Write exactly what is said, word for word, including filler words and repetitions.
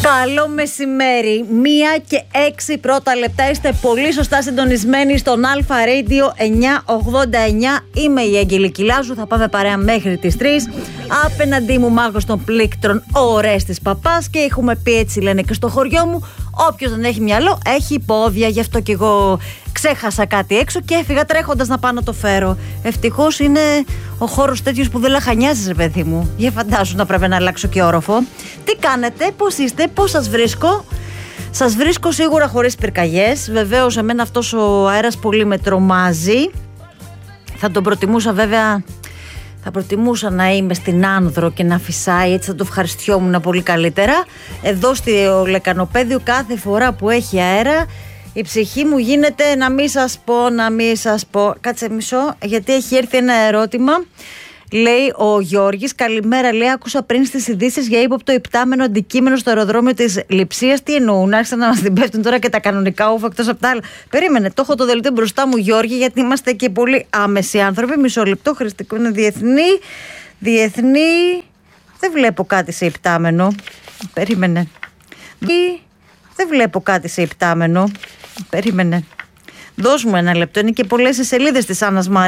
Καλό μεσημέρι, μία και έξι πρώτα λεπτά. Είστε πολύ σωστά συντονισμένοι στον Αλφα Radio εννιακόσια ογδόντα εννιά. Είμαι η Αγγελική Λάζου, θα πάμε παρέα μέχρι τις τρεις. Απέναντί μου μάγος των πλήκτρων, ο Ορέστης Παπάς. Και έχουμε πει, έτσι λένε και στο χωριό μου, όποιος δεν έχει μυαλό έχει πόδια. Γι' αυτό και εγώ ξέχασα κάτι έξω και έφυγα τρέχοντας να πάω να το φέρω. Ευτυχώς είναι ο χώρος τέτοιος που δεν λαχανιάζεις, ρε παιδί μου. Για φαντάσου να πρέπει να αλλάξω και όροφο. Τι κάνετε, πώς είστε, πώς σας βρίσκω? Σας βρίσκω σίγουρα χωρίς πυρκαγιές. Βεβαίως εμένα αυτός ο αέρας πολύ με τρομάζει. Θα τον προτιμούσα βέβαια, θα προτιμούσα να είμαι στην άνδρο και να φυσάει, έτσι θα το ευχαριστιόμουν πολύ καλύτερα. Εδώ στο λεκανοπέδιο κάθε φορά που έχει αέρα η ψυχή μου γίνεται να μην σας πω, να μην σας πω. Κάτσε μισό, γιατί έχει έρθει ένα ερώτημα. Λέει ο Γιώργης, καλημέρα, λέει, άκουσα πριν στις ειδήσεις για ύποπτο υπτάμενο αντικείμενο στο αεροδρόμιο της Λειψίας. Τι εννοούν, άρχισαν να μας την πέφτουν τώρα και τα κανονικά ούφα εκτός από τα άλλα? Περίμενε, το έχω το δελτίο μπροστά μου, Γιώργη, γιατί είμαστε και πολύ άμεσοι άνθρωποι. Μισό λεπτό, χρηστικό είναι διεθνή. Διεθνή. Δεν βλέπω κάτι σε υπτάμενο. Περίμενε. Δεν βλέπω κάτι σε υπτάμενο. Περίμενε. Δώσ' μου ένα λεπτό, είναι και πολλές οι σελίδες της Άννας Μαρία.